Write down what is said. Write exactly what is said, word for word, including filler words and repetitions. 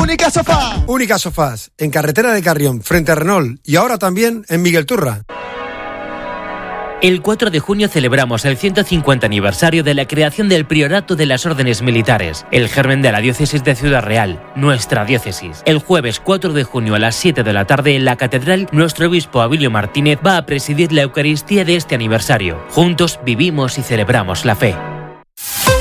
Única Sofá. Única Sofás, en carretera de Carrión, frente a Renault, y ahora también en Miguel Turra. El cuatro de junio celebramos el ciento cincuenta aniversario de la creación del Priorato de las Órdenes Militares, el germen de la diócesis de Ciudad Real, nuestra diócesis. El jueves cuatro de junio a las siete de la tarde en la catedral, nuestro obispo Abilio Martínez va a presidir la Eucaristía de este aniversario. Juntos vivimos y celebramos la fe.